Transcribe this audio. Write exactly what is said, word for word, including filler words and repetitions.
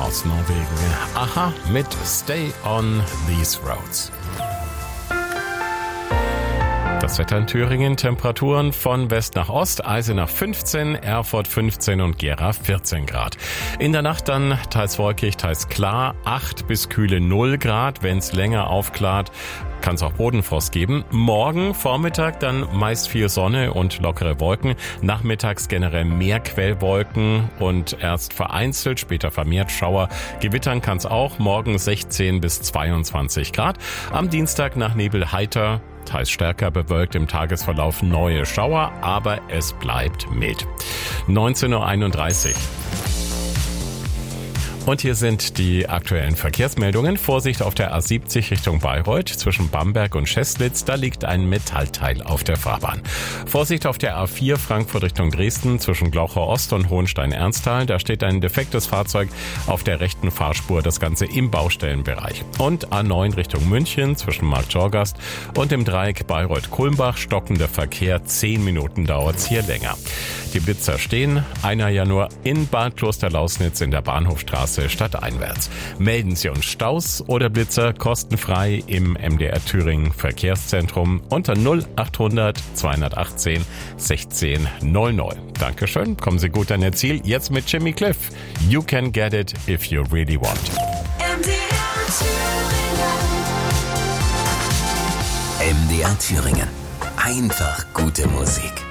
aus Norwegen. Aha, mit Stay on These Roads. Das Wetter in Thüringen, Temperaturen von West nach Ost, Eisenach fünfzehn, Erfurt fünfzehn und Gera vierzehn Grad. In der Nacht dann teils wolkig, teils klar, acht bis kühle null Grad. Wenn es länger aufklart, kann es auch Bodenfrost geben. Morgen Vormittag dann meist viel Sonne und lockere Wolken. Nachmittags generell mehr Quellwolken und erst vereinzelt, später vermehrt Schauer. Gewittern kann es auch. Morgen sechzehn bis zweiundzwanzig Grad. Am Dienstag nach Nebel heiter, teils stärker bewölkt, im Tagesverlauf neue Schauer, aber es bleibt mild. neunzehn Uhr einunddreißig. Und hier sind die aktuellen Verkehrsmeldungen. Vorsicht auf der A siebzig Richtung Bayreuth zwischen Bamberg und Scheslitz. Da liegt ein Metallteil auf der Fahrbahn. Vorsicht auf der A vier Frankfurt Richtung Dresden zwischen Glauchau Ost und Hohenstein-Ernsthal. Da steht ein defektes Fahrzeug auf der rechten Fahrspur. Das Ganze im Baustellenbereich. Und A neun Richtung München zwischen Marktjorgast und dem Dreieck Bayreuth-Kulmbach. Stockender Verkehr. Zehn Minuten dauert's hier länger. Die Blitzer stehen. Einer ja nur in Bad Klosterlausnitz in der Bahnhofstraße stadteinwärts. Melden Sie uns Staus oder Blitzer kostenfrei im M D R Thüringen Verkehrszentrum unter null achthundert zweihundertachtzehn sechzehn null null. Dankeschön, kommen Sie gut an Ihr Ziel. Jetzt mit Jimmy Cliff. You can get it if you really want. M D R Thüringen. M D R Thüringen. Einfach gute Musik.